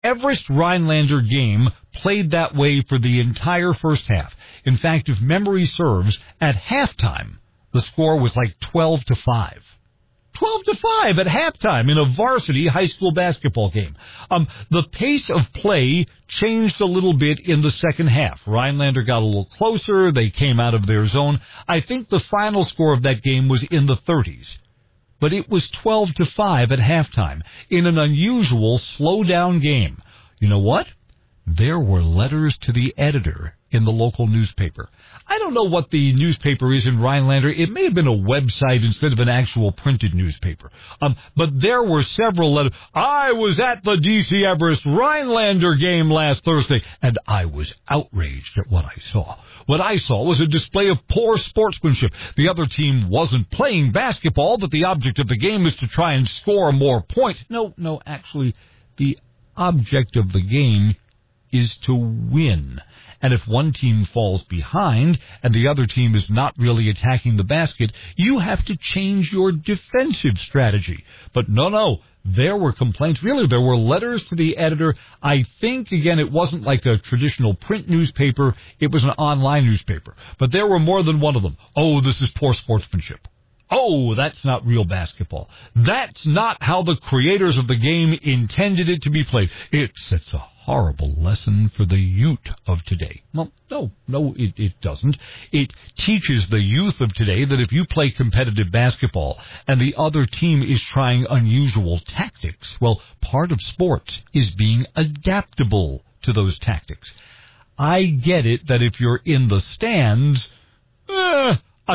Everest Rhinelander game played that way for the entire first half. In fact, if memory serves, at halftime, the score was like 12-5. 12-5 at halftime in a varsity high school basketball game. The pace of play changed a little bit in the second half. Rhinelander got a little closer. They came out of their zone. I think the final score of that game was in the 30s. But it was 12-5 at halftime in an unusual slow-down game. You know what? There were letters to the editor in the local newspaper. I don't know what the newspaper is in Rhinelander. It may have been a website instead of an actual printed newspaper. But there were several letters. I was at the D.C. Everest Rhinelander game last Thursday, and I was outraged at what I saw. What I saw was a display of poor sportsmanship. The other team wasn't playing basketball, but the object of the game is to try and score more points. No, actually, the object of the game is to win. And if one team falls behind and the other team is not really attacking the basket, you have to change your defensive strategy. But no, there were complaints. Really, there were letters to the editor. I think, again, it wasn't like a traditional print newspaper. It was an online newspaper. But there were more than one of them. Oh, this is poor sportsmanship. Oh, that's not real basketball. That's not how the creators of the game intended it to be played. It sets a horrible lesson for the youth of today. Well, no, it doesn't. It teaches the youth of today that if you play competitive basketball and the other team is trying unusual tactics, well, part of sports is being adaptable to those tactics. I get it that if you're in the stands, a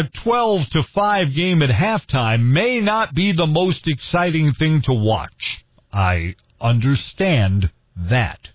12-5 game at halftime may not be the most exciting thing to watch. I understand that.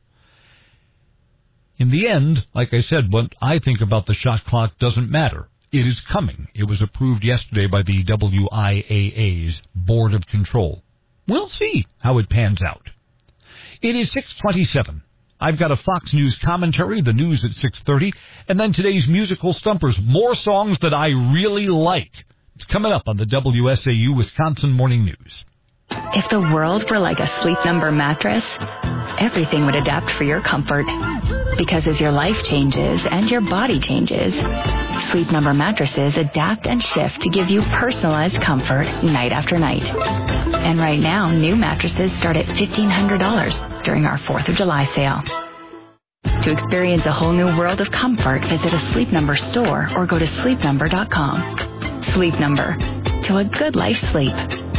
In the end, like I said, what I think about the shot clock doesn't matter. It is coming. It was approved yesterday by the WIAA's Board of Control. We'll see how it pans out. It is 6:27. I've got a Fox News commentary, the news at 6:30, and then today's musical stumpers, more songs that I really like. It's coming up on the WSAU Wisconsin Morning News. If the world were like a Sleep Number mattress, everything would adapt for your comfort. Because as your life changes and your body changes, Sleep Number mattresses adapt and shift to give you personalized comfort night after night. And right now, new mattresses start at $1,500 during our 4th of July sale. To experience a whole new world of comfort, visit a Sleep Number store or go to sleepnumber.com. Sleep Number. To a good night's sleep.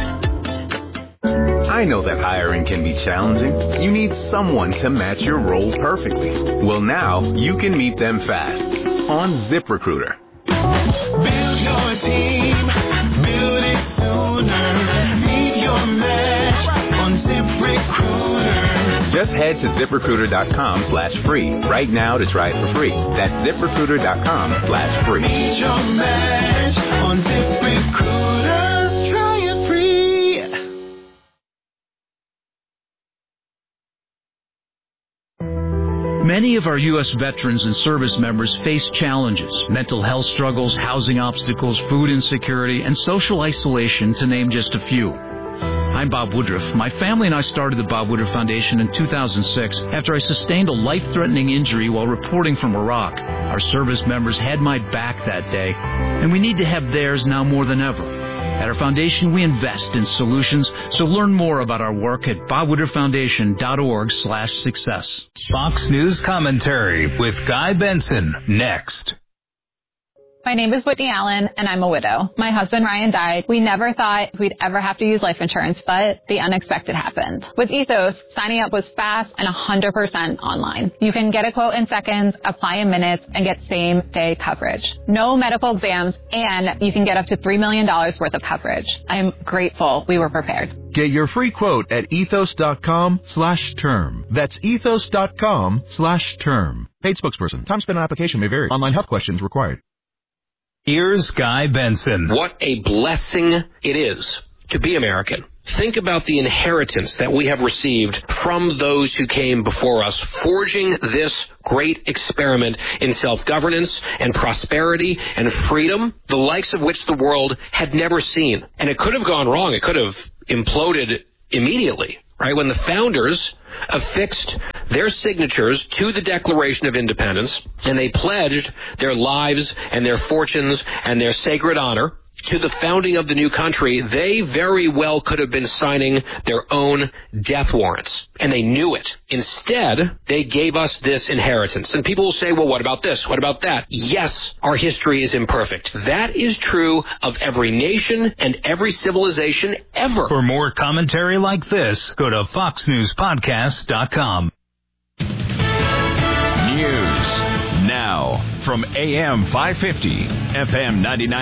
I know that hiring can be challenging. You need someone to match your roles perfectly. Well, now you can meet them fast on ZipRecruiter. Build your team, build it sooner. Meet your match on ZipRecruiter. Just head to ZipRecruiter.com/free right now to try it for free. That's ZipRecruiter.com/free. Meet your match on ZipRecruiter. Try it free. Many of our U.S. veterans and service members face challenges, mental health struggles, housing obstacles, food insecurity, and social isolation, to name just a few. I'm Bob Woodruff. My family and I started the Bob Woodruff Foundation in 2006 after I sustained a life-threatening injury while reporting from Iraq. Our service members had my back that day, and we need to have theirs now more than ever. At our foundation, we invest in solutions, so learn more about our work at bobwoodrufffoundation.org/success. Fox News Commentary with Guy Benson, next. My name is Whitney Allen, and I'm a widow. My husband, Ryan, died. We never thought we'd ever have to use life insurance, but the unexpected happened. With Ethos, signing up was fast and 100% online. You can get a quote in seconds, apply in minutes, and get same-day coverage. No medical exams, and you can get up to $3 million worth of coverage. I'm grateful we were prepared. Get your free quote at ethos.com/term. That's ethos.com/term. Paid spokesperson. Time spent on application may vary. Online health questions required. Here's Guy Benson. What a blessing it is to be American. Think about the inheritance that we have received from those who came before us, forging this great experiment in self-governance and prosperity and freedom, the likes of which the world had never seen. And it could have gone wrong. It could have imploded immediately, right? When the founders affixed their signatures to the Declaration of Independence, and they pledged their lives and their fortunes and their sacred honor to the founding of the new country, they very well could have been signing their own death warrants, and they knew it. Instead, they gave us this inheritance. And people will say, well, what about this? What about that? Yes, our history is imperfect. That is true of every nation and every civilization ever. For more commentary like this, go to foxnewspodcast.com. News now from AM 550, FM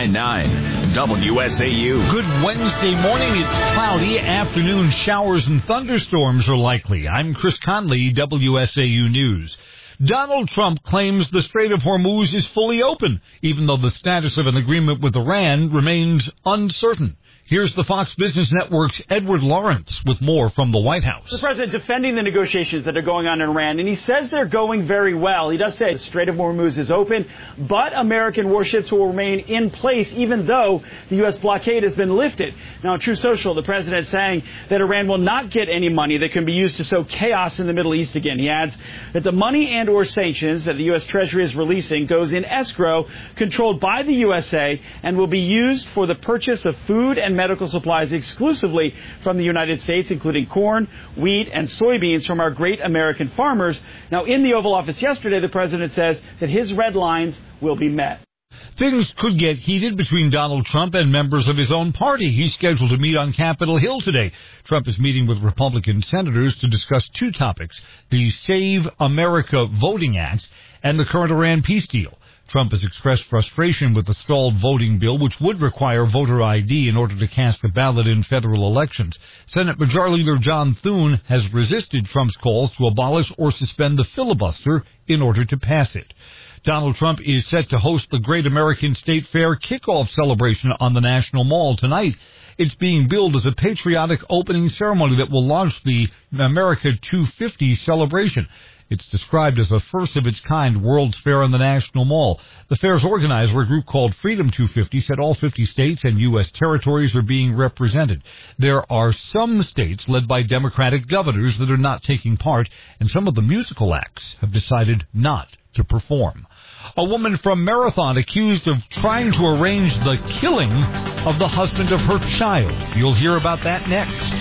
99.9, WSAU. Good Wednesday morning. It's cloudy. Afternoon showers and thunderstorms are likely. I'm Chris Conley, WSAU News. Donald Trump claims the Strait of Hormuz is fully open, even though the status of an agreement with Iran remains uncertain. Here's the Fox Business Network's Edward Lawrence with more from the White House. The president defending the negotiations that are going on in Iran, and he says they're going very well. He does say the Strait of Hormuz is open, but American warships will remain in place even though the U.S. blockade has been lifted. Now, on True Social, the president saying that Iran will not get any money that can be used to sow chaos in the Middle East again. He adds that the money and or sanctions that the U.S. Treasury is releasing goes in escrow controlled by the USA and will be used for the purchase of food and medical supplies exclusively from the United States, including corn, wheat, and soybeans from our great American farmers. Now, in the Oval Office yesterday, the president says that his red lines will be met. Things could get heated between Donald Trump and members of his own party. He's scheduled to meet on Capitol Hill today. Trump is meeting with Republican senators to discuss two topics, the Save America Voting Act and the current Iran peace deal. Trump has expressed frustration with the stalled voting bill, which would require voter ID in order to cast a ballot in federal elections. Senate Majority Leader John Thune has resisted Trump's calls to abolish or suspend the filibuster in order to pass it. Donald Trump is set to host the Great American State Fair kickoff celebration on the National Mall tonight. It's being billed as a patriotic opening ceremony that will launch the America 250 celebration. It's described as a first-of-its-kind World's Fair on the National Mall. The fair's organizer, a group called Freedom 250, said all 50 states and U.S. territories are being represented. There are some states led by Democratic governors that are not taking part, and some of the musical acts have decided not to perform. A woman from Marathon accused of trying to arrange the killing of the husband of her child. You'll hear about that next.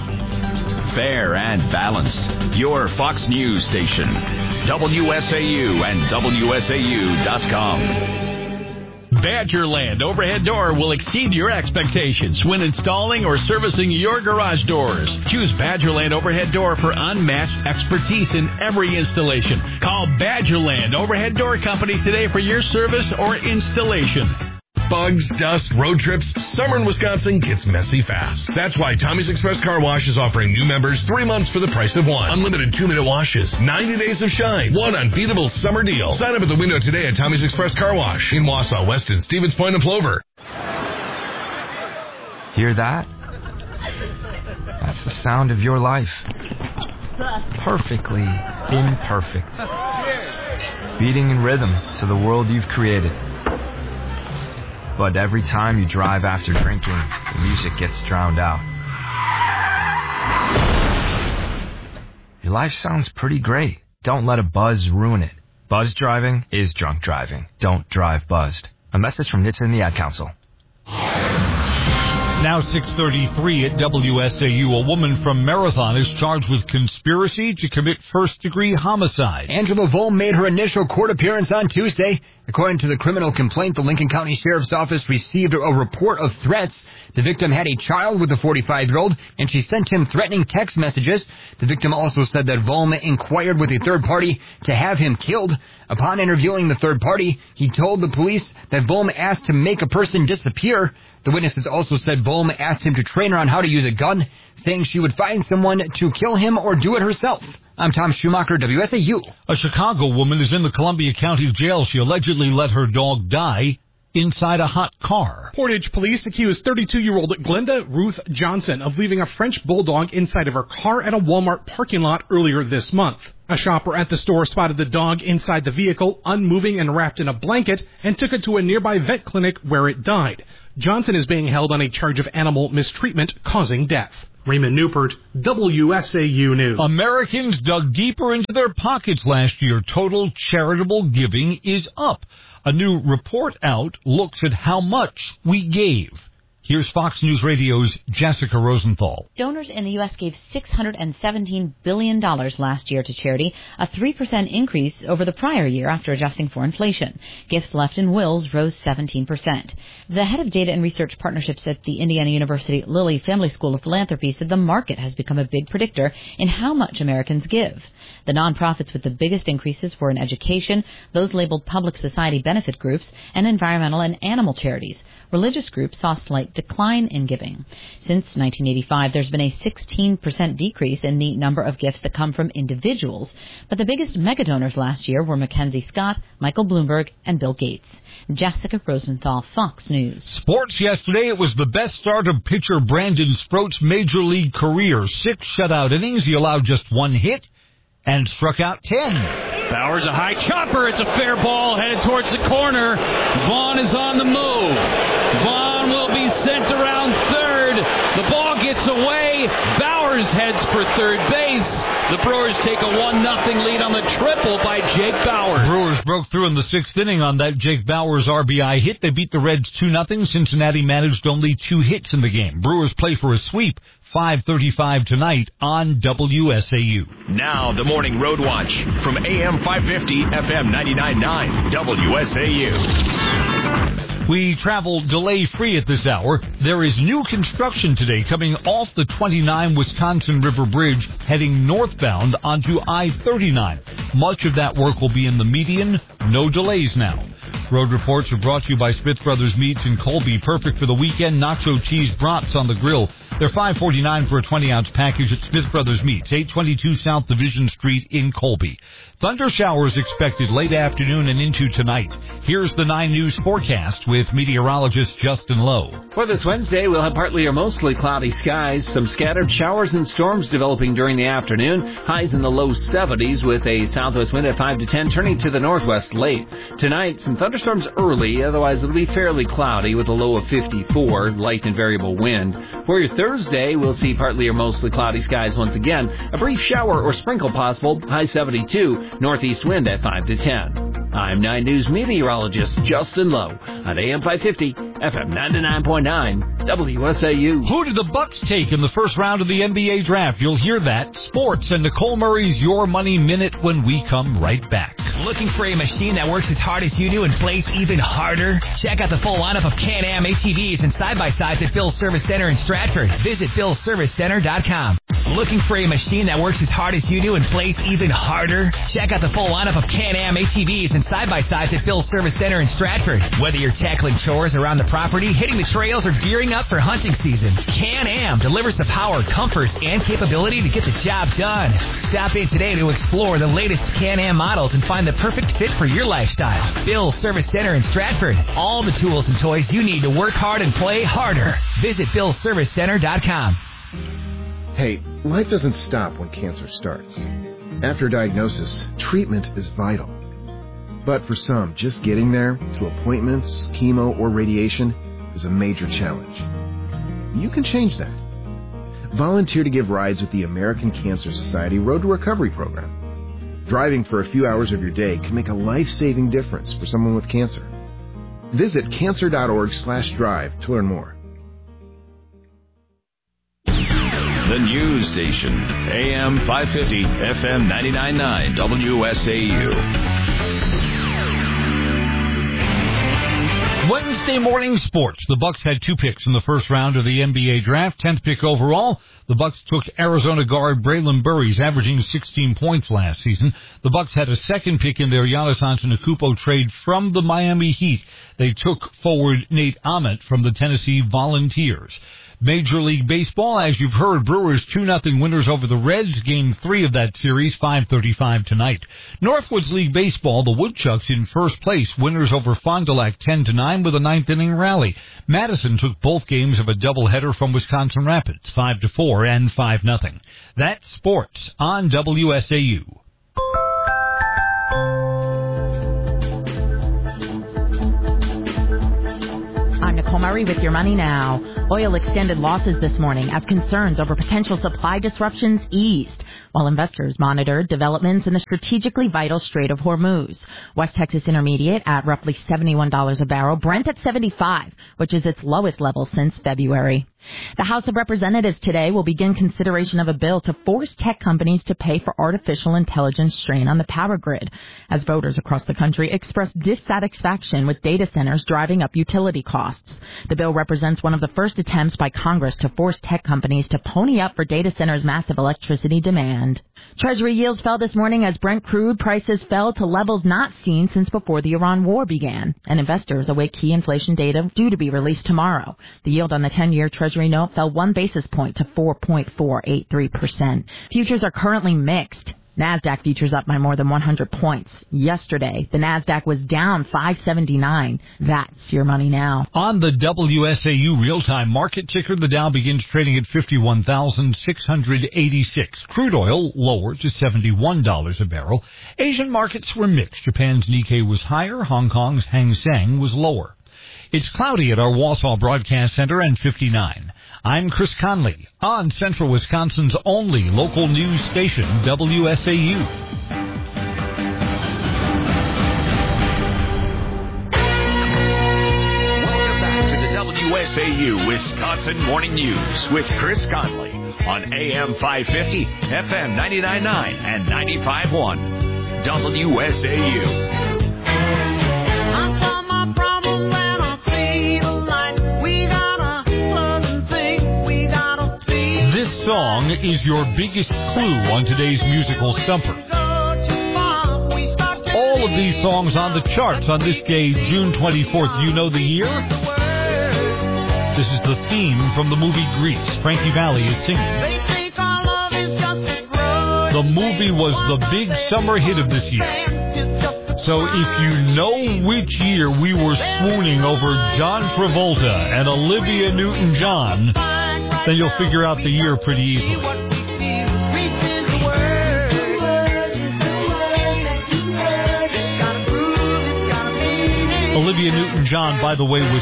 Fair and balanced. Your Fox News station. WSAU and WSAU.com. Badgerland Overhead Door will exceed your expectations when installing or servicing your garage doors. Choose Badgerland Overhead Door for unmatched expertise in every installation. Call Badgerland Overhead Door Company today for your service or installation. Bugs, dust, road trips, summer in Wisconsin gets messy fast. That's why Tommy's Express Car Wash is offering new members 3 months for the price of one. Unlimited 2-minute washes, 90 days of shine, one unbeatable summer deal. Sign up at the window today at Tommy's Express Car Wash in Wausau, Weston, Stevens Point, and Plover. Hear that? That's the sound of your life. Perfectly imperfect. Beating in rhythm to the world you've created. But every time you drive after drinking, the music gets drowned out. Your life sounds pretty great. Don't let a buzz ruin it. Buzz driving is drunk driving. Don't drive buzzed. A message from NHTSA and the Ad Council. Now 6:33 at WSAU. A woman from Marathon is charged with conspiracy to commit first-degree homicide. Angela Volm made her initial court appearance on Tuesday. According to the criminal complaint, the Lincoln County Sheriff's Office received a report of threats. The victim had a child with the 45-year-old, and she sent him threatening text messages. The victim also said that Volm inquired with a third party to have him killed. Upon interviewing the third party, he told the police that Volm asked to make a person disappear. The witnesses also said Volm asked him to train her on how to use a gun, saying she would find someone to kill him or do it herself. I'm Tom Schumacher, WSAU. A Chicago woman is in the Columbia County Jail. She allegedly let her dog die inside a hot car. Portage police accused 32-year-old Glenda Ruth Johnson of leaving a French bulldog inside of her car at a Walmart parking lot earlier this month. A shopper at the store spotted the dog inside the vehicle, unmoving and wrapped in a blanket, and took it to a nearby vet clinic where it died. Johnson is being held on a charge of animal mistreatment causing death. Raymond Newport, WSAU News. Americans dug deeper into their pockets last year. Total charitable giving is up. A new report out looks at how much we gave. Here's Fox News Radio's Jessica Rosenthal. Donors in the U.S. gave $617 billion last year to charity, a 3% increase over the prior year after adjusting for inflation. Gifts left in wills rose 17%. The head of data and research partnerships at the Indiana University Lilly Family School of Philanthropy said the market has become a big predictor in how much Americans give. The nonprofits with the biggest increases were in education, those labeled public society benefit groups, and environmental and animal charities. Religious groups saw a slight decline in giving. Since 1985, there's been a 16% decrease in the number of gifts that come from individuals. But the biggest megadonors last year were Mackenzie Scott, Michael Bloomberg, and Bill Gates. Jessica Rosenthal, Fox News. Sports yesterday, it was the best start of pitcher Brandon Sproat's major league career. 6 shutout innings. He allowed just 1 hit and struck out 10. Bowers, a high chopper. It's a fair ball headed towards the corner. Vaughn is on the move. Vaughn will be sent around third. The ball gets away. Bowers heads for third base. The Brewers take a 1-0 lead on the triple by Jake Bowers. Brewers broke through in the 6th inning on that Jake Bowers RBI hit. They beat the Reds 2-0. Cincinnati managed only 2 hits in the game. Brewers play for a sweep. 5:35 tonight on WSAU. Now the Morning Road Watch from AM 550, FM 99.9, WSAU. We travel delay-free at this hour. There is new construction today coming off the 29 Wisconsin River Bridge, heading northbound onto I-39. Much of that work will be in the median. No delays now. Road reports are brought to you by Smith Brothers Meats in Colby. Perfect for the weekend. Nacho cheese brats on the grill. They're $5.49 for a 20-ounce package at Smith Brothers Meats, 822 South Division Street in Colby. Thunder showers expected late afternoon and into tonight. Here's the 9 News forecast with meteorologist Justin Lowe. For this Wednesday, we'll have partly or mostly cloudy skies, some scattered showers and storms developing during the afternoon. Highs in the low 70s with a southwest wind at 5 to 10, turning to the northwest late. Tonight, some thunderstorms early, otherwise it'll be fairly cloudy with a low of 54, light and variable wind. For your Thursday, we'll see partly or mostly cloudy skies once again. A brief shower or sprinkle possible, high 72, northeast wind at 5 to 10. I'm 9 News meteorologist Justin Lowe on AM 550, FM 99.9, WSAU. Who did the Bucks take in the first round of the NBA draft? You'll hear that. Sports and Nicole Murray's Your Money Minute when we come right back. Looking for a machine that works as hard as you do and plays even harder? Check out the full lineup of Can-Am ATVs and side-by-sides at Bill's Service Center in Stratford. Visit BillServiceCenter.com. Looking for a machine that works as hard as you do and plays even harder? Check out the full lineup of Can-Am ATVs and side-by-sides at Bill's Service Center in Stratford. Whether you're tackling chores around the property, hitting the trails, or gearing up for hunting season, Can-Am delivers the power, comfort, and capability to get the job done. Stop in today to explore the latest Can-Am models and find the perfect fit for your lifestyle. Bill's Service Center in Stratford. All the tools and toys you need to work hard and play harder. Visit BillServiceCenter.com. Hey, life doesn't stop when cancer starts. After diagnosis, treatment is vital. But for some, just getting there, to appointments, chemo, or radiation, is a major challenge. You can change that. Volunteer to give rides with the American Cancer Society Road to Recovery program. Driving for a few hours of your day can make a life-saving difference for someone with cancer. Visit cancer.org/drive to learn more. The news station, AM 550, FM 99.9, WSAU. Wednesday morning sports. The Bucks had 2 picks in the first round of the NBA draft. 10th pick overall. The Bucks took Arizona guard Braylon Burries, averaging 16 points last season. The Bucks had a 2nd pick in their Giannis Antetokounmpo trade from the Miami Heat. They took forward Nate Ahmet from the Tennessee Volunteers. Major League Baseball, as you've heard, Brewers 2-0 winners over the Reds. Game 3 of that series, 5:35 tonight. Northwoods League Baseball, the Woodchucks in first place, winners over Fond du Lac 10-9 with a 9th inning rally. Madison took both games of a doubleheader from Wisconsin Rapids, 5-4 and 5-0. That's sports on WSAU. Nicole Murray with your money now. Oil extended losses this morning as concerns over potential supply disruptions eased, while investors monitored developments in the strategically vital Strait of Hormuz. West Texas Intermediate at roughly $71 a barrel, Brent at $75, which is its lowest level since February. The House of Representatives today will begin consideration of a bill to force tech companies to pay for artificial intelligence strain on the power grid, as voters across the country express dissatisfaction with data centers driving up utility costs. The bill represents one of the first attempts by Congress to force tech companies to pony up for data centers' massive electricity demand. Treasury yields fell this morning as Brent crude prices fell to levels not seen since before the Iran war began, and investors await key inflation data due to be released tomorrow. The yield on the 10-year Treasury note fell 1 basis point to 4.483%. Futures are currently mixed. NASDAQ futures up by more than 100 points. Yesterday, the NASDAQ was down 579. That's your money now. On the WSAU real-time market ticker, the Dow begins trading at 51,686. Crude oil lower to $71 a barrel. Asian markets were mixed. Japan's Nikkei was higher. Hong Kong's Hang Seng was lower. It's cloudy at our Wausau Broadcast Center and 59. I'm Chris Conley on Central Wisconsin's only local news station, WSAU. Welcome back to the WSAU Wisconsin Morning News with Chris Conley on AM 550, FM 99.9, and 95.1. WSAU. This song is your biggest clue on today's musical stumper. All of these songs on the charts on this day, June 24th. You know the year? This is the theme from the movie Grease. Frankie Valli is singing. The movie was the big summer hit of this year. So if you know which year we were swooning over John Travolta and Olivia Newton-John, then you'll figure out the year pretty easily. Olivia Newton-John, by the way, was